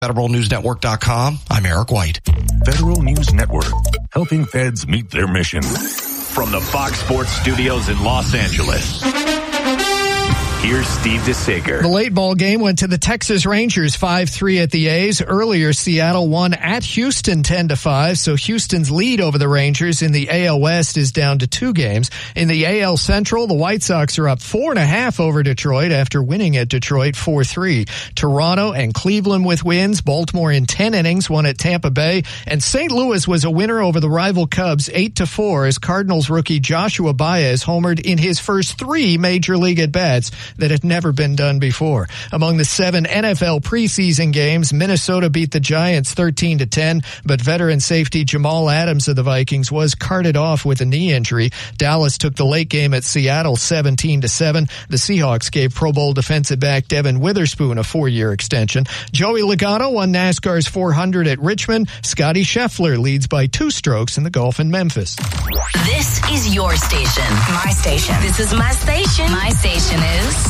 FederalNewsNetwork.com. I'm Eric White. Federal News Network, helping feds meet their mission. From the Fox Sports Studios in Los Angeles, here's Steve DeSager. The late ball game went to the Texas Rangers 5-3 at the A's. Earlier, Seattle won at Houston 10-5, so Houston's lead over the Rangers in the AL West is down to 2 games. In the AL Central, the White Sox are up 4.5 over Detroit after winning at Detroit 4-3. Toronto and Cleveland with wins. Baltimore in 10 innings won at Tampa Bay. And St. Louis was a winner over the rival Cubs 8-4 as Cardinals rookie Joshua Baez homered in his first 3 major league at-bats that had never been done before. Among the 7 NFL preseason games, Minnesota beat the Giants 13-10, but veteran safety Jamal Adams of the Vikings was carted off with a knee injury. Dallas took the late game at Seattle 17-7. The Seahawks gave Pro Bowl defensive back Devin Witherspoon a 4-year extension. Joey Logano won NASCAR's 400 at Richmond. Scotty Scheffler leads by 2 strokes in the golf in Memphis. This is your station. My station. This is my station. My station is